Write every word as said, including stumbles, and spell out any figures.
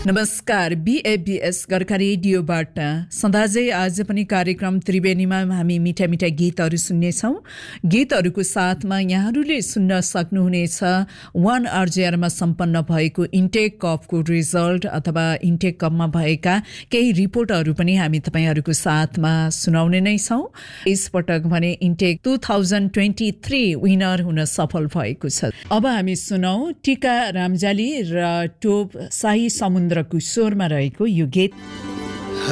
नमस्कार, बीएबीएस गोर्खा रेडियोबाट सदाझै आज पनि कार्यक्रम त्रिवेणीमा हामी मिठा मिठा गीतहरू सुन्नेछौँ। गीतहरूको साथमा यहाँहरूले सुन्न सक्नुहुनेछ वान आरजेआरमा सम्पन्न भएको इन्टेक कपको रिजल्ट अथवा इन्टेक कपमा भएका केही रिपोर्टहरू पनि हामी तपाईँहरूको साथमा सुनाउने नै छौँ। यसपटक भने intake two thousand twenty three winner हुन सफल भएको छ। अब हामी सुनौ टिका रामजाली र टोप शाही समुद्र को स्वरमा रहेको यो गीत।